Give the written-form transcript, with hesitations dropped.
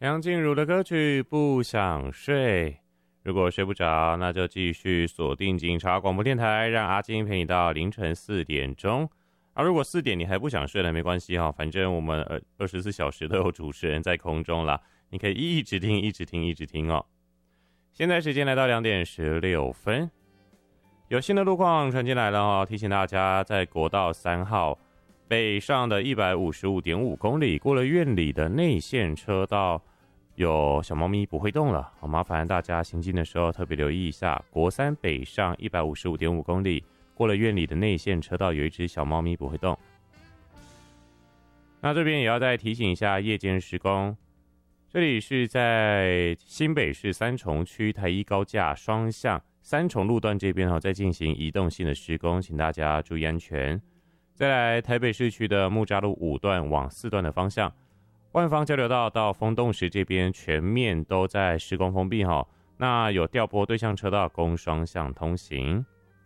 梁静茹的歌曲《不想睡》，如果睡不着，那就继续锁定警察广播电台，让阿金陪你到凌晨4点钟。如果4点你还不想睡了，没关系反正我们24小时都有主持人在空中啦，你可以一直听，一直听，一直听哦。现在时间来到2点16分，有新的路况传进来了提醒大家，在国道3号北上的155.5公里，过了苑里的内线车道，有小猫咪不会动了，好麻烦大家行进的时候特别留意一下。国3北上155.5公里，过了苑里的内线车道，有一只小猫咪不会动。那这边也要再提醒一下夜间施工，这里是在新北市三重区台一高架双向三重路段这边在进行移动性的施工，请大家注意安全。再来台北市区的木栅路5段往4段的方向，万芳交流道到丰洞石这边全面都在施工封闭那有调拨对向车道供双向通行。